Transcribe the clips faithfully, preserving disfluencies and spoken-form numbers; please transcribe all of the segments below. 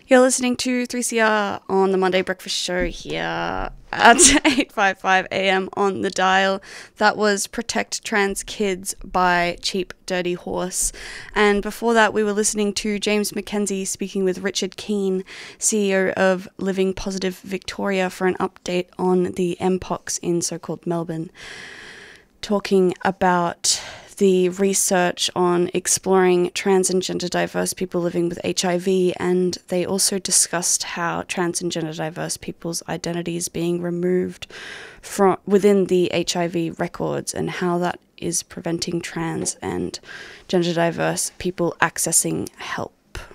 You're listening to three C R on the Monday Breakfast Show here at eight fifty-five a m on the dial. That was Protect Trans Kids by Cheap Dirty Horse. And before that, we were listening to James Mackenzie speaking with Richard Keane, C E O of Living Positive Victoria, for an update on the mpox in so-called Melbourne, talking about the research on exploring trans and gender diverse people living with H I V, and they also discussed how trans and gender diverse people's identities being removed from within the H I V records and how that is preventing trans and gender diverse people accessing help.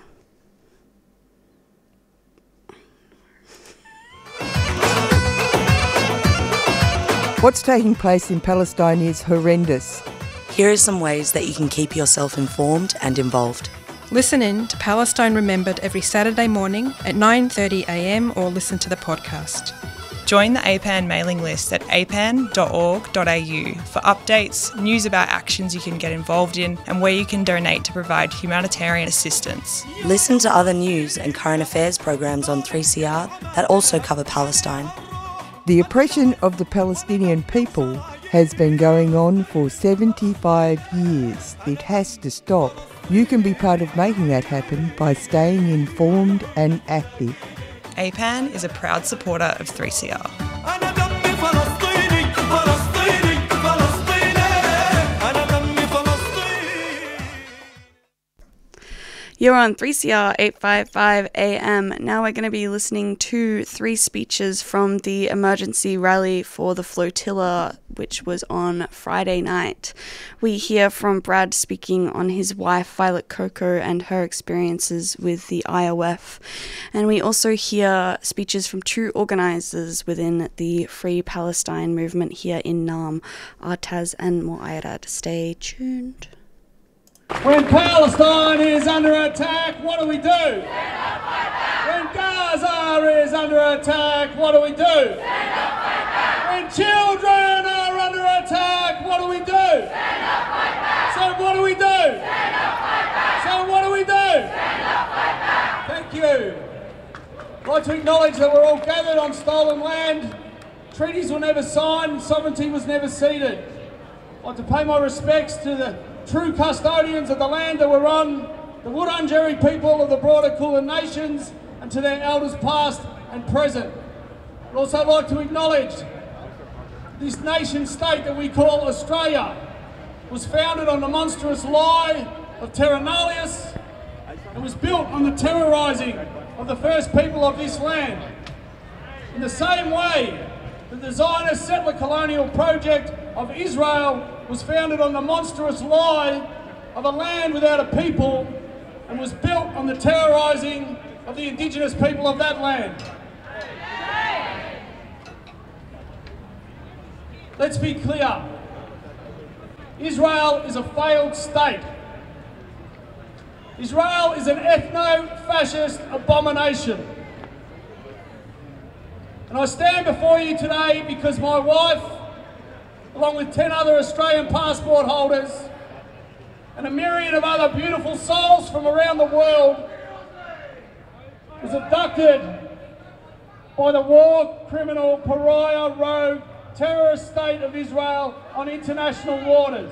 What's taking place in Palestine is horrendous. Here are some ways that you can keep yourself informed and involved. Listen in to Palestine Remembered every Saturday morning at nine thirty a m or listen to the podcast. Join the A P A N mailing list at a p a n dot org dot a u for updates, news about actions you can get involved in, and where you can donate to provide humanitarian assistance. Listen to other news and current affairs programs on three C R that also cover Palestine. The oppression of the Palestinian people has been going on for seventy-five years. It has to stop. You can be part of making that happen by staying informed and active. A P A N is a proud supporter of three C R. You're on three C R eight fifty-five a m. Now we're going to be listening to three speeches from the emergency rally for the flotilla, which was on Friday night. We hear from Brad speaking on his wife Violet Coco and her experiences with the I O F. And we also hear speeches from two organisers within the Free Palestine movement here in Naarm, Artaz and Moairad. Stay tuned. When Palestine is under attack, what do we do? Stand up, fight back. When Gaza is under attack, what do we do? Stand up, fight back. When children are under attack, what do we do? Stand up, fight back. So what do we do? Stand up, fight back. So what do we do? Stand up, fight back. Thank you. I'd like to acknowledge that we're all gathered on stolen land. Treaties were never signed, sovereignty was never ceded. I'd like to pay my respects to the true custodians of the land that we're on, the Wurundjeri people of the broader Kulin nations, and to their elders past and present. I'd also like to acknowledge this nation state that we call Australia was founded on the monstrous lie of Terra Nullius and was built on the terrorising of the first people of this land. In the same way, the Zionist settler colonial project of Israel was founded on the monstrous lie of a land without a people and was built on the terrorising of the indigenous people of that land. Let's be clear. Israel is a failed state. Israel is an ethno-fascist abomination. And I stand before you today because my wife, along with ten other Australian passport holders and a myriad of other beautiful souls from around the world, was abducted by the war criminal, pariah, rogue, terrorist state of Israel on international waters.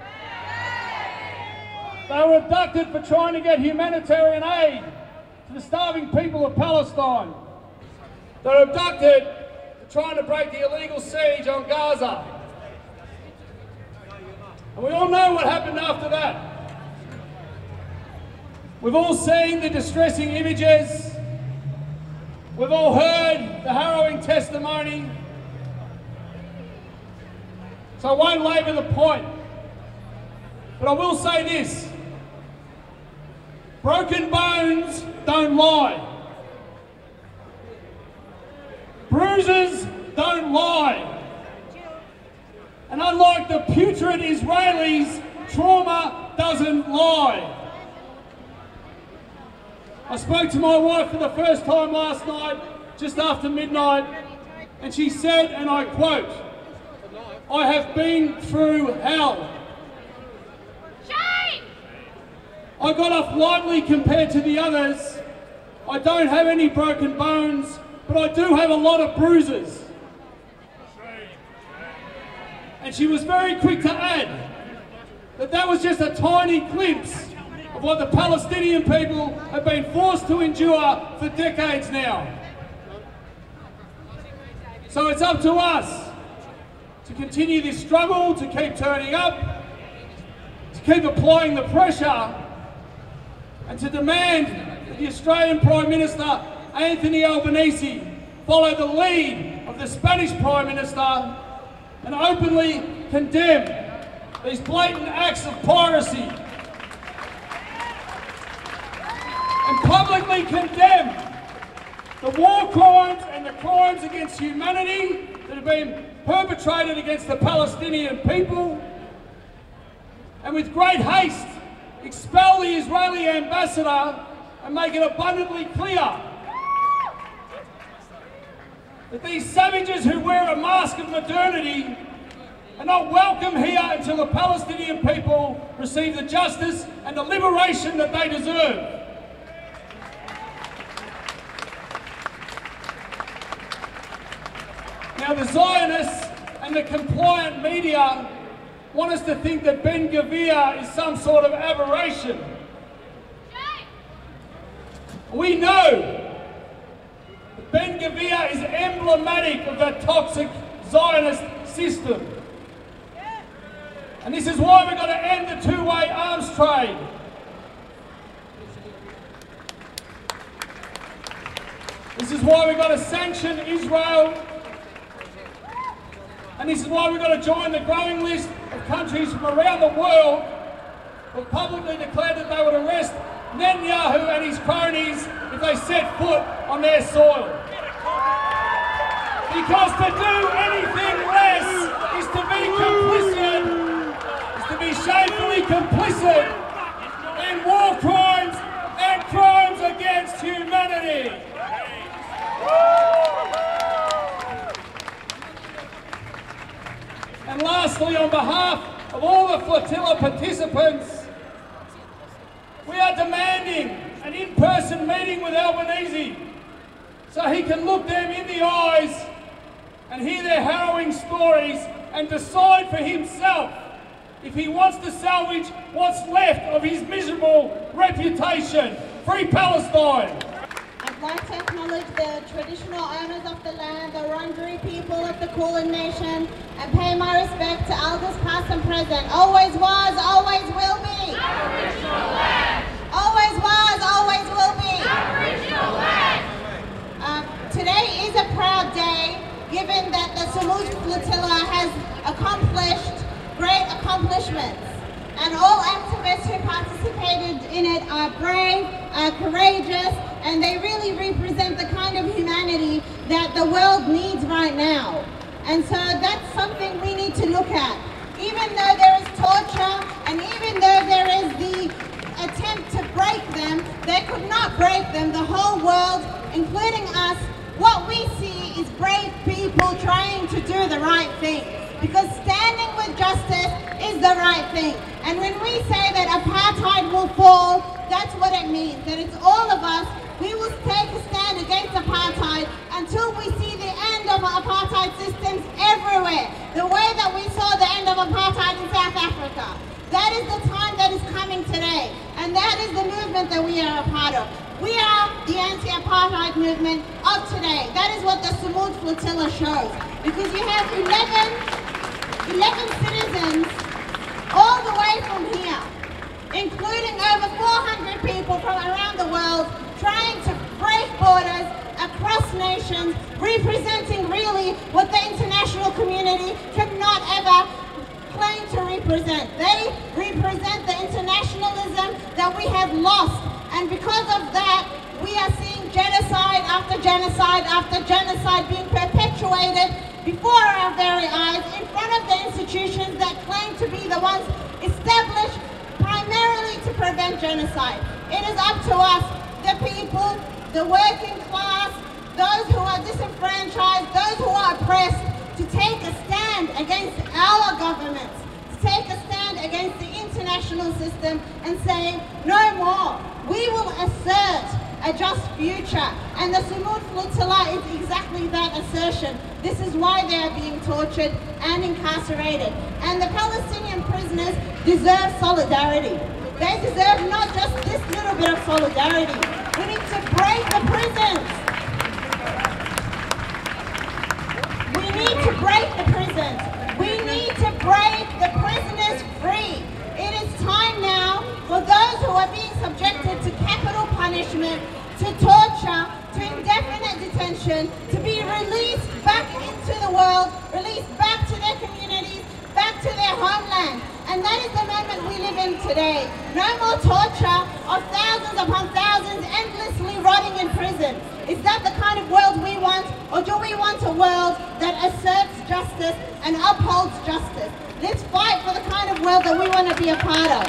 They were abducted for trying to get humanitarian aid to the starving people of Palestine. They were abducted for trying to break the illegal siege on Gaza. And we all know what happened after that. We've all seen the distressing images. We've all heard the harrowing testimony. So I won't labour the point. But I will say this. Broken bones don't lie. Bruises don't lie. And unlike the putrid Israelis, trauma doesn't lie. I spoke to my wife for the first time last night, just after midnight, and she said, and I quote, "I have been through hell." Shame! I got off lightly compared to the others, I don't have any broken bones, but I do have a lot of bruises. And she was very quick to add that that was just a tiny glimpse of what the Palestinian people have been forced to endure for decades now. So it's up to us to continue this struggle, to keep turning up, to keep applying the pressure, and to demand that the Australian Prime Minister, Anthony Albanese, follow the lead of the Spanish Prime Minister and openly condemn these blatant acts of piracy and publicly condemn the war crimes and the crimes against humanity that have been perpetrated against the Palestinian people, and with great haste expel the Israeli ambassador and make it abundantly clear that these savages who wear a mask of modernity are not welcome here until the Palestinian people receive the justice and the liberation that they deserve. Now, the Zionists and the compliant media want us to think that Ben Gvir is some sort of aberration. We know that Ben Gvir is emblematic of that toxic Zionist system. And this is why we've got to end the two-way arms trade. This is why we've got to sanction Israel. And this is why we've got to join the growing list of countries from around the world who have publicly declared that they would arrest Netanyahu and his cronies if they set foot on their soil. Because to do anything less is to be complicit, is to be shamefully complicit in war crimes and crimes against humanity. And lastly, on behalf of all the flotilla participants, we are demanding an in-person meeting with Albanese so he can look them in the eyes and hear their harrowing stories and decide for himself if he wants to salvage what's left of his miserable reputation. Free Palestine! I'd like to acknowledge the traditional owners of the land, the Wurundjeri people of the Kulin Nation, and pay my respect to elders past and present. Always was, always will be. Aboriginal land. Always was, always will be. Aboriginal land. Um, today is a proud day, given that the Salute Flotilla has accomplished great accomplishments. And all activists who participated in it are brave, are courageous, and they really represent the kind of humanity that the world needs right now. And so that's something we need to look at. Even though there is torture, and even though there is the attempt to break them, they could not break them. The whole world, including us, what we see is brave people trying to do the right thing. Because standing with justice is the right thing. And when we say that apartheid will fall, that's what it means. That it's all of us. We will take a stand against apartheid until we see the end of apartheid systems everywhere. The way that we saw the end of apartheid in South Africa. That is the time that is coming today. And that is the movement that we are a part of. We are the anti-apartheid movement of today. That is what the Samud Flotilla shows. Because you have eleven, eleven citizens all the way from here, including over four hundred people from around the world, trying to break borders across nations, representing really what the international community cannot ever claim to represent. They represent the internationalism that we have lost. And because of that, we are seeing genocide after genocide after genocide being perpetuated before our very eyes in front of the institutions that claim to be the ones established primarily to prevent genocide. It is up to us, the people, the working class, those who are disenfranchised, those who are oppressed, to take a stand against our governments, to take a stand against the international system and say, no more. We will assert a just future. And the Samud Flotilla is exactly that assertion. This is why they are being tortured and incarcerated. And the Palestinian prisoners deserve solidarity. They deserve not just this little bit of solidarity. We need to break the prisons. We need to break the prisons. We need to break the prisoners free. It is time now for those who are being subjected to capital punishment, to torture, to indefinite detention, to be released back into the world, released back to their communities, back to their homeland. And that is the moment we live in today. No more torture of thousands upon thousands endlessly rotting in prison. Is that the kind of world we want? Or do we want a world that asserts justice and upholds justice? Let's fight for the kind of world that we want to be a part of.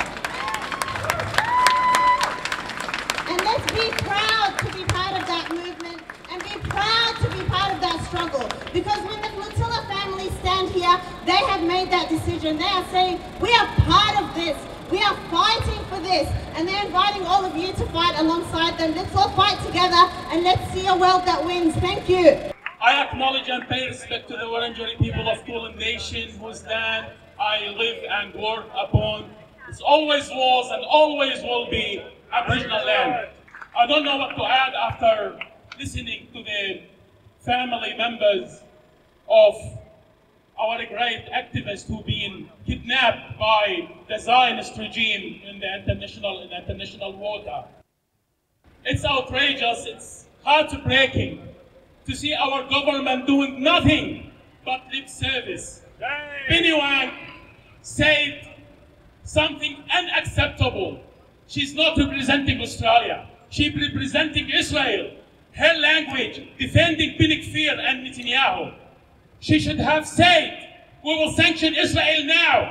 And let's be proud to be part of that movement and be proud to be part of that struggle. Because when the Flotilla family stand here, they have made that decision. They are saying, we are part of this. We are fighting for this. And they're inviting all of you to fight alongside them. Let's all fight together and let's see a world that wins. Thank you. I acknowledge and pay respect to the Wurundjeri people of Kulin Nation, whose land I live and work upon. It's always was and always will be Aboriginal land. I don't know what to add after listening to the family members of our great activists who've been kidnapped by the Zionist regime in the international in international water. It's outrageous, it's heartbreaking to see our government doing nothing but lip service. Penny Wong said something unacceptable. She's not representing Australia, she's representing Israel. Her language, defending Ben Gvir and Netanyahu. She should have said, we will sanction Israel now.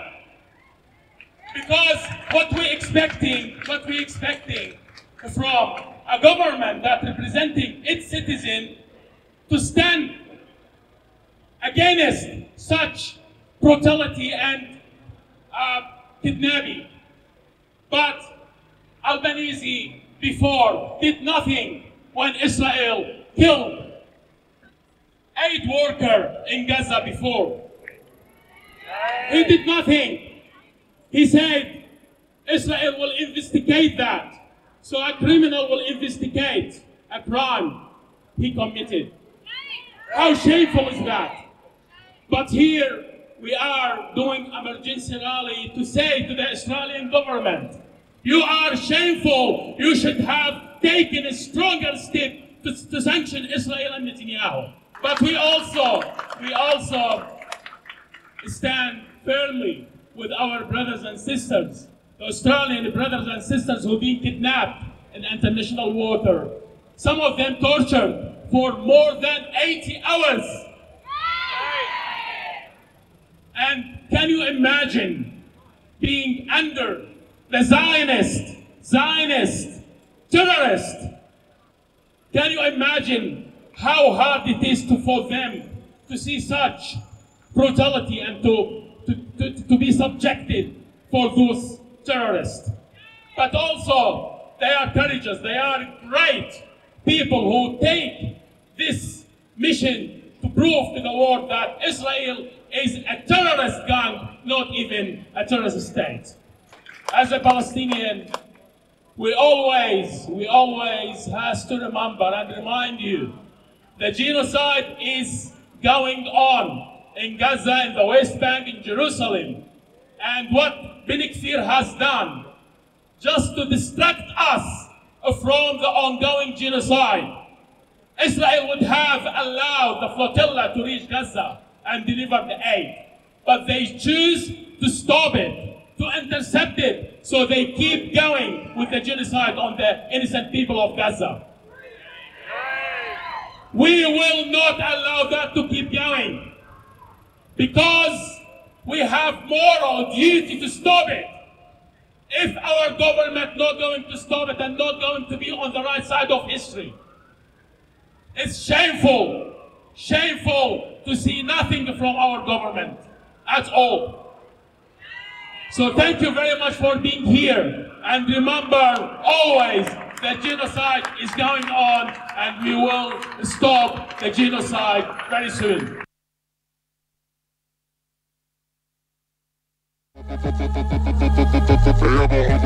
Because what we're expecting, what we're expecting from a government that representing its citizen to stand against such brutality and uh, kidnapping. But Albanese before did nothing when Israel killed aid worker in Gaza before. He did nothing. He said Israel will investigate that. So a criminal will investigate a crime he committed. How shameful is that? But here we are doing emergency rally to say to the Australian government, you are shameful. You should have taken a stronger step to, to sanction Israel and Netanyahu. But we also, we also stand firmly with our brothers and sisters, the Australian brothers and sisters who've been kidnapped in international water. Some of them tortured for more than eighty hours. And can you imagine being under the Zionist, Zionist, terrorist? Can you imagine how hard it is to, for them to see such brutality and to, to, to, to be subjected for those terrorists? But also, they are courageous, they are great people who take this mission to prove to the world that Israel is a terrorist gang, not even a terrorist state. As a Palestinian, we always, we always has to remember and remind you, the genocide is going on in Gaza, in the West Bank, in Jerusalem. And what Ben Gvir has done, just to distract us from the ongoing genocide. Israel would have allowed the flotilla to reach Gaza and deliver the aid, but they choose to stop it, to intercept it, so they keep going with the genocide on the innocent people of Gaza. We will not allow that to keep going, because we have moral duty to stop it. If our government not going to stop it and not going to be on the right side of history, it's shameful, shameful to see nothing from our government at all. So thank you very much for being here, and remember always that genocide is going on, and we will stop the genocide very soon. They have a